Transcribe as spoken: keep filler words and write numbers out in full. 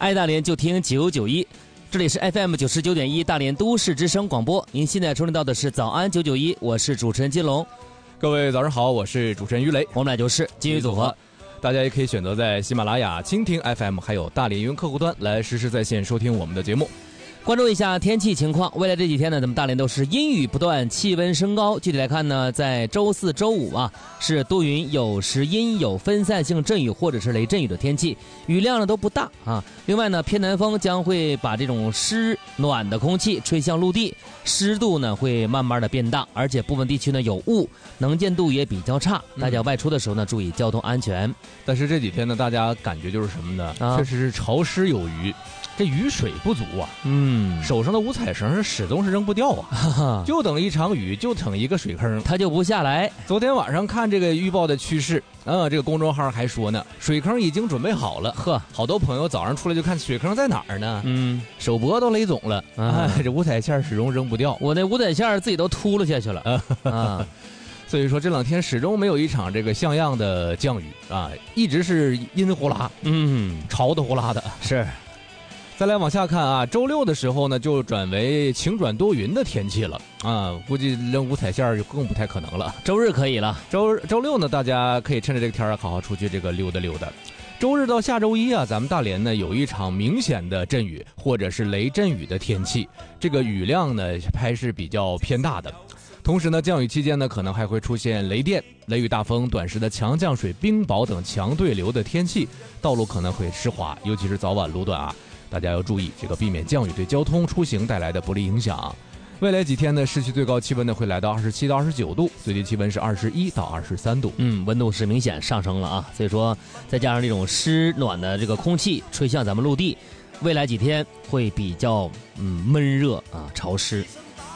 爱大连就听九九一，这里是 F M 九十九点一大连都市之声广播。您现在收听到的是早安九九一，我是主持人金龙。 各位早上好，我是主持人于雷， 我们俩就是金鱼组合。 大家也可以选择在喜马拉雅、蜻蜓 F M 还有大连云客户端来实时在线收听我们的节目。 关注一下天气情况，未来这几天呢，咱们大连都是阴雨不断，气温升高。具体来看呢，在周四周五啊，是多云有时阴，有分散性阵雨或者是雷阵雨的天气，雨量呢都不大啊。另外呢，偏南风将会把这种湿暖的空气吹向陆地，湿度呢会慢慢的变大，而且部分地区呢有雾，能见度也比较差，大家外出的时候呢注意交通安全。嗯、 但是这几天呢，大家感觉就是什么呢？ 啊、 确实是潮湿有余。这雨水不足啊， 嗯， 手上的五彩绳是始终是扔不掉啊，哈哈，就等一场雨，就等一个水坑， 它就不下来。 昨天晚上看这个预报的趋势，啊、嗯，这个公众号还说呢，水坑已经准备好了。呵，好多朋友早上出来就看水坑在哪儿呢？嗯，手脖都勒肿了，啊、哎，这五彩线始终扔不掉。 我那五彩线自己都秃噜下去了啊。 所以说这两天始终没有一场这个像样的降雨啊，一直是阴呼啦，嗯，潮的呼啦的， 是。 再来往下看啊，周六的时候呢，就转为晴转多云的天气了啊，估计扔五彩线就更不太可能了。 周日可以了， 周周六呢，大家可以趁着这个天儿好好出去这个溜达溜达。周日到下周一啊，咱们大连呢有一场明显的阵雨或者是雷阵雨的天气，这个雨量呢还是比较偏大的。同时呢，降雨期间呢，可能还会出现雷电、雷雨大风、短时的强降水、冰雹等强对流的天气，道路可能会湿滑，尤其是早晚路段啊。大家要注意，这个避免降雨对交通出行带来的不利影响。未来几天呢，市区最高气温呢会来到二十七到二十九度，最低气温是二十一到二十三度。 嗯，温度是明显上升了啊。所以说，再加上这种湿暖的这个空气吹向咱们陆地，未来几天会比较嗯闷热啊潮湿。